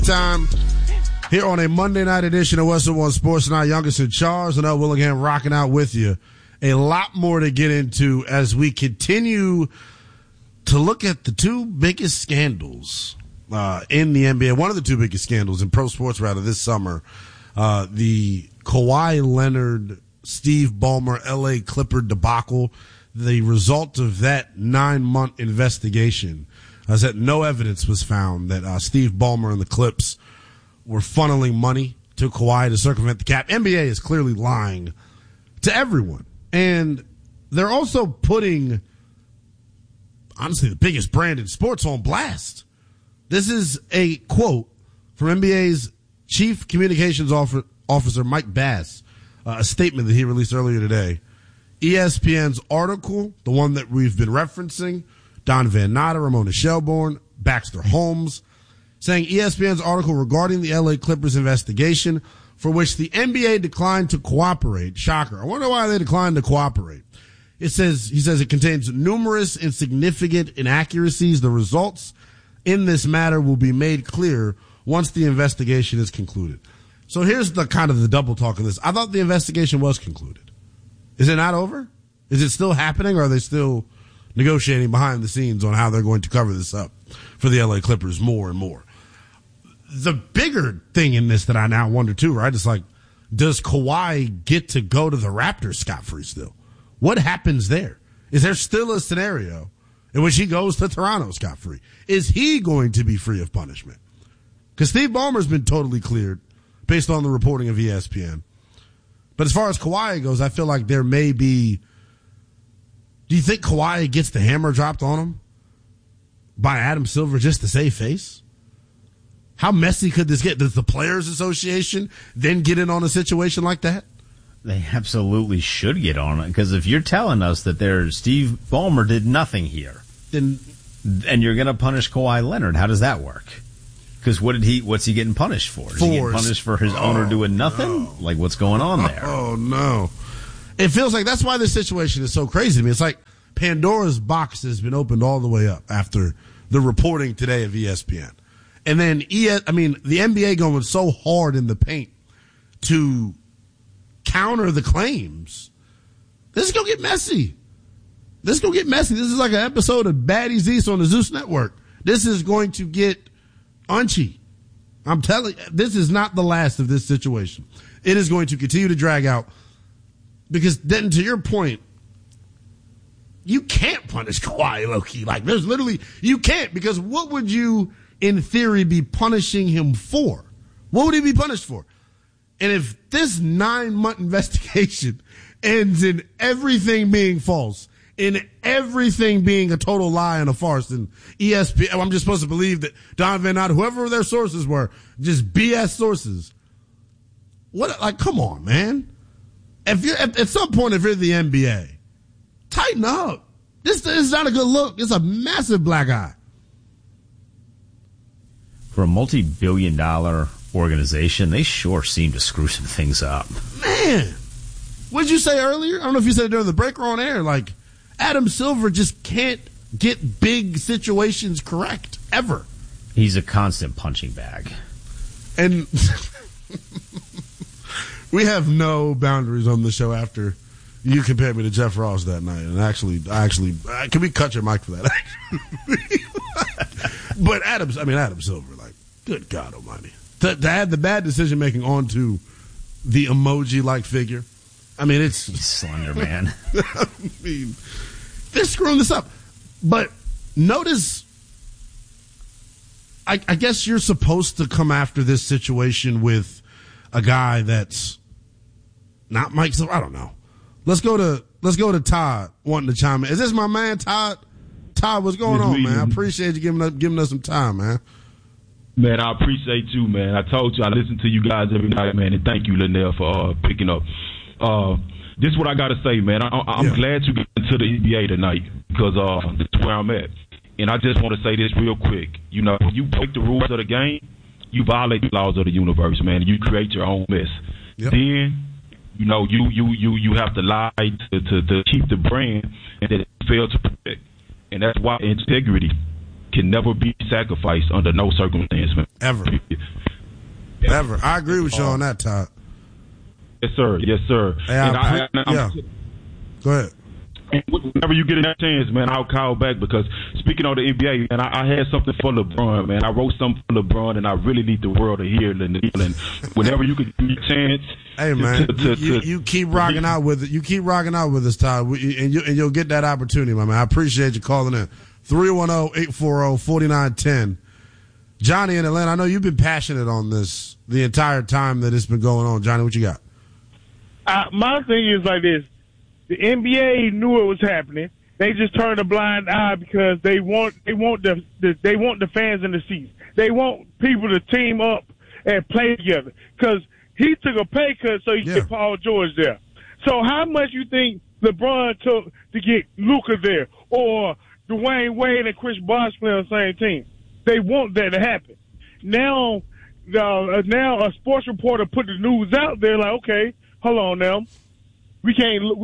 Time here on a Monday night edition of Western One Sports Night. Youngest and Charles and Willingham rocking out with you. A lot more to get into as we continue to look at the two biggest scandals in the NBA. One of the two biggest scandals in pro sports rather this summer, the Kawhi Leonard, Steve Ballmer, LA Clipper debacle. The result of that 9-month investigation is that no evidence was found that Steve Ballmer and the Clips were funneling money to Kawhi to circumvent the cap. NBA is clearly lying to everyone. And they're also putting, honestly, the biggest brand in sports on blast. This is a quote from NBA's Chief Communications Officer, Mike Bass, a statement that he released earlier today. ESPN's article, the one that we've been referencing, Don Van Natta, Ramona Shelburne, Baxter Holmes, saying ESPN's article regarding the LA Clippers investigation for which the NBA declined to cooperate. Shocker. I wonder why they declined to cooperate. He says it contains numerous and significant inaccuracies. The results in this matter will be made clear once the investigation is concluded. So here's the kind of the double talk of this. I thought the investigation was concluded. Is it not over? Is it still happening, or are they still negotiating behind the scenes on how they're going to cover this up for the LA Clippers more and more? The bigger thing in this that I now wonder too, right, is like, does Kawhi get to go to the Raptors scot-free still? What happens there? Is there still a scenario in which he goes to Toronto scot-free? Is he going to be free of punishment? Because Steve Ballmer's been totally cleared based on the reporting of ESPN. But as far as Kawhi goes, I feel like there may be. Do you think Kawhi gets the hammer dropped on him by Adam Silver just to save face? How messy could this get? Does the Players Association then get in on a situation like that? They absolutely should get on it, because if you're telling us that Steve Ballmer did nothing here, and you're going to punish Kawhi Leonard, how does that work? Because what's he getting punished for? Is he getting punished for his owner doing nothing? No. Like, what's going on there? Oh, no. It feels like that's why this situation is so crazy to me. It's like Pandora's box has been opened all the way up after the reporting today of ESPN. And then, the NBA going so hard in the paint to counter the claims. This is going to get messy. This is like an episode of Baddies East on the Zeus Network. This is going to get unchy. I'm telling you, this is not the last of this situation. It is going to continue to drag out because then, to your point, you can't punish Kawhi low-key. Like, there's literally, you can't, because what would you, in theory, be punishing him for? What would he be punished for? And if this 9-month investigation ends in everything being false, in everything being a total lie and a farce, and ESPN, I'm just supposed to believe that Don Van Natta, whoever their sources were, just BS sources. What? Like, come on, man. If you're at some point, if you're the NBA, tighten up. This is not a good look. It's a massive black eye. For a multi-billion-dollar organization, they sure seem to screw some things up. Man, what did you say earlier? I don't know if you said it during the break or on air. Like, Adam Silver just can't get big situations correct, ever. He's a constant punching bag. And we have no boundaries on the show after you compared me to Jeff Ross that night. And actually, can we cut your mic for that? But Adam Silver, like, good God almighty. To add the bad decision-making onto the emoji-like figure. I mean, he's slender, man. I mean, they're screwing this up. But notice, I guess you're supposed to come after this situation with a guy that's not Mike Silver. I don't know. Let's go to Todd wanting to chime in. Is this my man, Todd? Todd, what's going on, man? I appreciate you giving us some time, man. Man, I appreciate you, man. I told you I listen to you guys every night, man, and thank you, Linnell, for picking up. This is what I got to say, man. I'm glad you got into the NBA tonight because that's where I'm at. And I just want to say this real quick. You know, when you break the rules of the game, you violate the laws of the universe, man. You create your own mess. Yep. Then, you know, you have to lie to keep the brand and then fail to protect. And that's why integrity can never be sacrificed under no circumstance, man. Ever. I agree with you on that, Todd. Yes, sir. Yes, sir. Hey, Go ahead. And whenever you get in that chance, man, I'll call back because speaking of the NBA, man, I had something for LeBron, man. I wrote something for LeBron, and I really need the world to hear it. And whenever you can give me a chance, hey man, you keep rocking out with it. You keep rocking out with us, Todd, and you'll get that opportunity, my man. I appreciate you calling in. 310-840-4910. Johnny in Atlanta, I know you've been passionate on this the entire time that it's been going on. Johnny, what you got? My thing is like this. The NBA knew it was happening. They just turned a blind eye because they want the fans in the seats. They want people to team up and play together. Because he took a pay cut so he could get Paul George there. So how much you think LeBron took to get Luka there, or Dwayne Wade and Chris Bosh play on the same team? They want that to happen. Now a sports reporter put the news out there like, okay, hold on now. We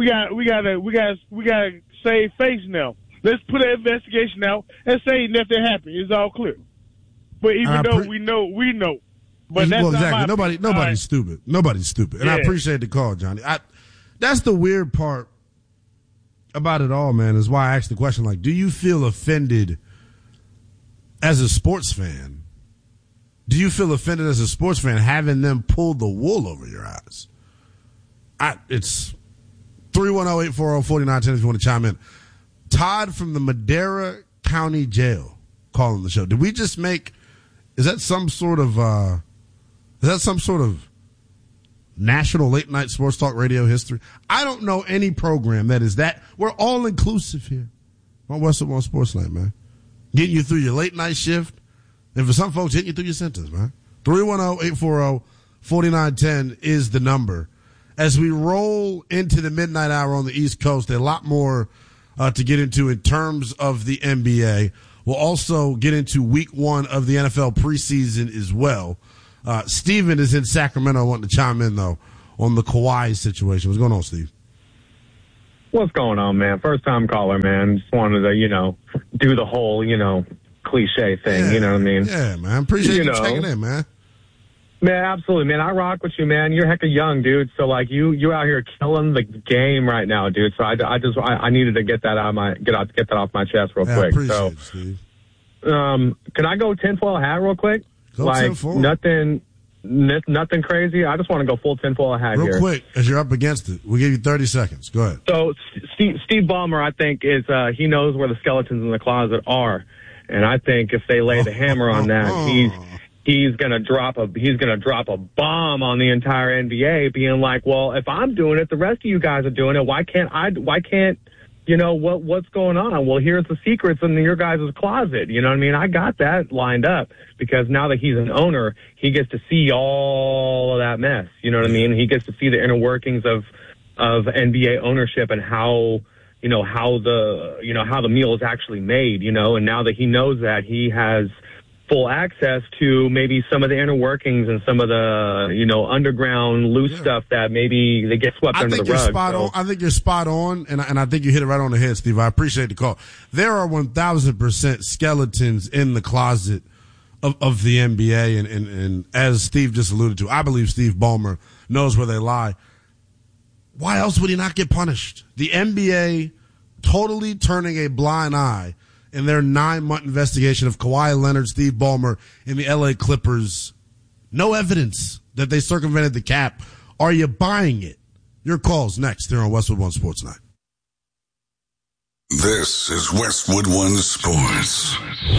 gotta save face now. Let's put an investigation out and say nothing happened. It's all clear. But even though we know. But that's exactly. Nobody's stupid. Nobody's stupid. And I appreciate the call, Johnny. That's the weird part about it all, man, is why I asked the question, like, do you feel offended as a sports fan? Do you feel offended as a sports fan having them pull the wool over your eyes? It's 310-840-4910 if you want to chime in. Todd from the Madera County Jail calling the show. Did we just is that some sort of national late night sports talk radio history? I don't know any program that is that. We're all inclusive here on Westwood One Sports Night, man. Getting you through your late night shift. And for some folks, hitting you through your sentence, man. 310-840-4910 is the number. As we roll into the midnight hour on the East Coast, a lot more to get into in terms of the NBA. We'll also get into week 1 of the NFL preseason as well. Steven is in Sacramento wanting to chime in, though, on the Kawhi situation. What's going on, Steve? What's going on, man? First-time caller, man. Just wanted to, do the whole, cliche thing, yeah, you know what I mean? Yeah, man. Appreciate you checking in, man. Man, absolutely, man. I rock with you, man. You're hecka young, dude. So, like, you out here killing the game right now, dude. So I needed to get that get that off my chest real quick. Appreciate it, Steve. Can I go tinfoil hat real quick? Go tinfoil. Nothing crazy. I just want to go full tinfoil hat real quick as you're up against it. We'll give you 30 seconds. Go ahead. So Steve Ballmer, I think, is he knows where the skeletons in the closet are, and I think if they lay the hammer on that, he's gonna drop a bomb on the entire NBA, being like, well, if I'm doing it, the rest of you guys are doing it. Why can't what's going on? Well, here's the secrets in your guys' closet. You know what I mean? I got that lined up because now that he's an owner, he gets to see all of that mess. You know what I mean? He gets to see the inner workings of NBA ownership and how the meal is actually made, and now that he knows that, he has full access to maybe some of the inner workings and some of the, underground loose stuff that maybe they get swept under the rug. I think you're spot on, and I think you hit it right on the head, Steve. I appreciate the call. There are 1,000% skeletons in the closet of the NBA, and as Steve just alluded to, I believe Steve Ballmer knows where they lie. Why else would he not get punished? The NBA totally turning a blind eye in their 9-month investigation of Kawhi Leonard, Steve Ballmer, and the LA Clippers. No evidence that they circumvented the cap. Are you buying it? Your call's next here on Westwood One Sports Night. This is Westwood One Sports.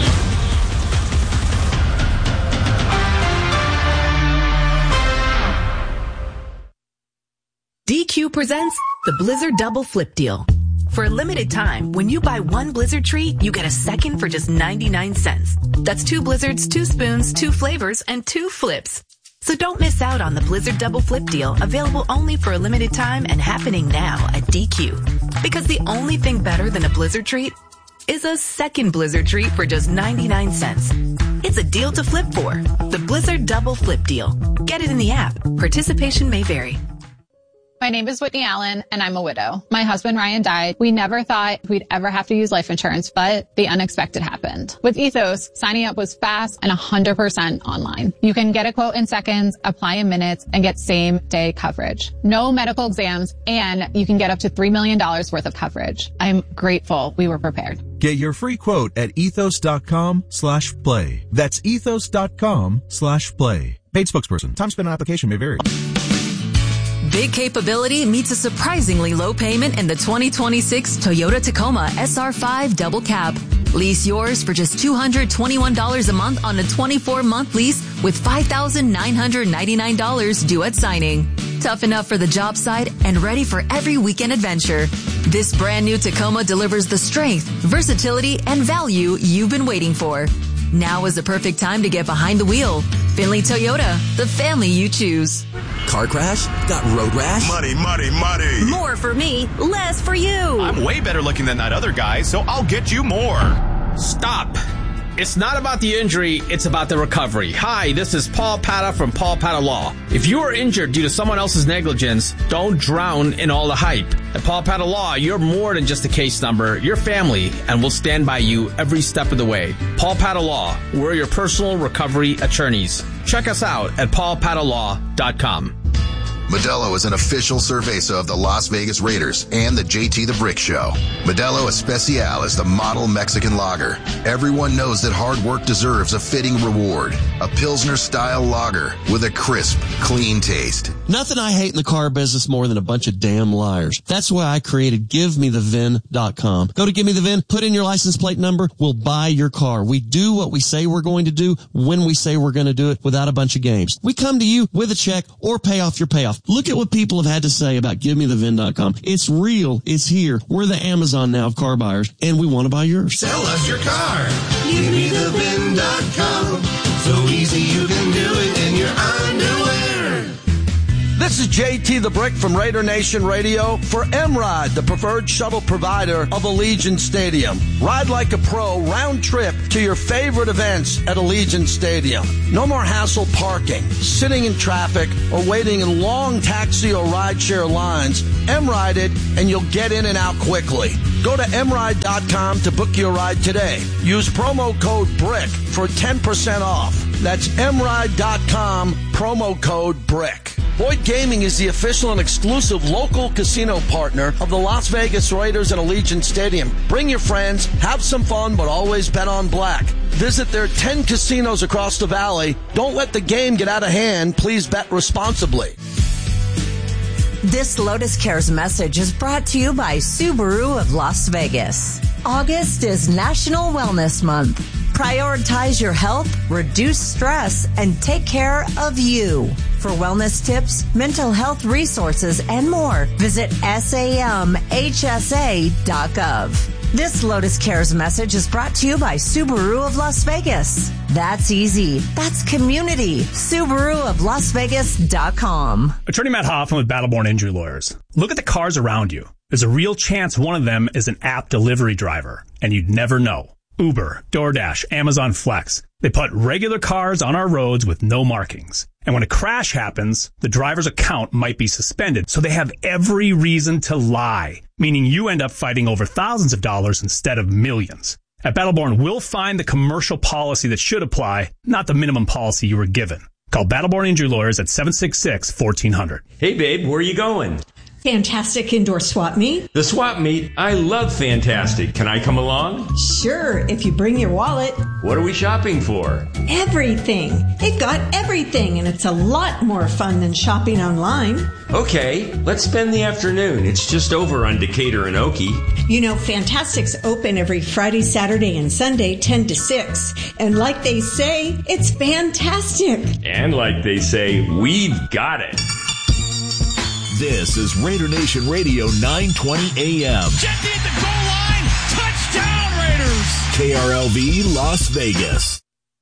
DQ presents the Blizzard Double Flip Deal. For a limited time, when you buy one Blizzard treat, you get a second for just 99 cents. That's 2 Blizzards, 2 spoons, 2 flavors, and 2 flips. So don't miss out on the Blizzard Double Flip Deal, available only for a limited time and happening now at DQ. Because the only thing better than a Blizzard treat is a second Blizzard treat for just 99 cents. It's a deal to flip for. The Blizzard Double Flip Deal. Get it in the app. Participation may vary. My name is Whitney Allen, and I'm a widow. My husband, Ryan, died. We never thought we'd ever have to use life insurance, but the unexpected happened. With Ethos, signing up was fast and 100% online. You can get a quote in seconds, apply in minutes, and get same-day coverage. No medical exams, and you can get up to $3 million worth of coverage. I'm grateful we were prepared. Get your free quote at ethos.com/play. That's ethos.com/play. Paid spokesperson. Time spent on application may vary. Big capability meets a surprisingly low payment in the 2026 Toyota Tacoma SR5 Double Cab. Lease yours for just $221 a month on a 24-month lease with $5,999 due at signing. Tough enough for the job site and ready for every weekend adventure. This brand new Tacoma delivers the strength, versatility, and value you've been waiting for. Now is the perfect time to get behind the wheel. Finley Toyota, the family you choose. Car crash? Got road rash? Money. More for me, less for you. I'm way better looking than that other guy, so I'll get you more. Stop. It's not about the injury, it's about the recovery. Hi, this is Paul Pata from Paul Pata Law. If you are injured due to someone else's negligence, don't drown in all the hype. At Paul Pata Law, you're more than just a case number. You're family, and we'll stand by you every step of the way. Paul Pata Law, we're your personal recovery attorneys. Check us out at paulpatalaw.com. Modelo is an official cerveza of the Las Vegas Raiders and the JT the Brick Show. Modelo Especial is the model Mexican lager. Everyone knows that hard work deserves a fitting reward. A Pilsner-style lager with a crisp, clean taste. Nothing I hate in the car business more than a bunch of damn liars. That's why I created GiveMeTheVin.com. Go to Give Me the VIN, put in your license plate number, we'll buy your car. We do what we say we're going to do when we say we're going to do it without a bunch of games. We come to you with a check or pay off your payoff. Look at what people have had to say about GiveMeTheVin.com. It's real. It's here. We're the Amazon now of car buyers, and we want to buy yours. Sell us your car. GiveMeTheVin.com. So easy you can do it in your underwear. This is JT the Brick from Raider Nation Radio for M-Ride, the preferred shuttle provider of Allegiant Stadium. Ride like a pro, round trip to your favorite events at Allegiant Stadium. No more hassle parking, sitting in traffic, or waiting in long taxi or rideshare lines. M-Ride it, and you'll get in and out quickly. Go to mride.com to book your ride today. Use promo code BRICK for 10% off. That's mride.com, promo code BRICK. Boyd Gaming is the official and exclusive local casino partner of the Las Vegas Raiders and Allegiant Stadium. Bring your friends, have some fun, but always bet on black. Visit their 10 casinos across the valley. Don't let the game get out of hand. Please bet responsibly. This Lotus Cares message is brought to you by Subaru of Las Vegas. August is National Wellness Month. Prioritize your health, reduce stress, and take care of you. For wellness tips, mental health resources, and more, visit samhsa.gov. This Lotus Cares message is brought to you by Subaru of Las Vegas. That's easy. That's community. Subaru of LasVegas.com. Attorney Matt Hoffman with Battleborn Injury Lawyers. Look at the cars around you. There's a real chance one of them is an app delivery driver, and you'd never know. Uber, DoorDash, Amazon Flex. They put regular cars on our roads with no markings. And when a crash happens, the driver's account might be suspended, so they have every reason to lie, meaning you end up fighting over thousands of dollars instead of millions. At Battleborn, we'll find the commercial policy that should apply, not the minimum policy you were given. Call Battleborn Injury Lawyers at 766-1400. Hey, babe, where are you going? Fantastic Indoor Swap Meet. The Swap Meet? I love Fantastic. Can I come along? Sure, if you bring your wallet. What are we shopping for? Everything. They've got everything, and it's a lot more fun than shopping online. Okay, let's spend the afternoon. It's just over on Decatur and Okie. You know, Fantastic's open every Friday, Saturday, and Sunday, 10 to 6. And like they say, it's fantastic. And like they say, we've got it. This is Raider Nation Radio 920 AM. Jeffy at the goal line. Touchdown, Raiders. KRLV Las Vegas.